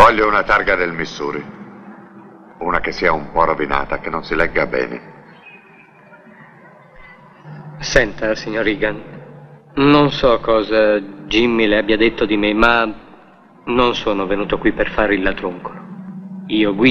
Voglio una targa del Missouri. Una che sia un po' rovinata, che non si legga bene. Senta, signor Egan, non so cosa Jimmy le abbia detto di me, ma non sono venuto qui per fare il ladruncolo. Io guido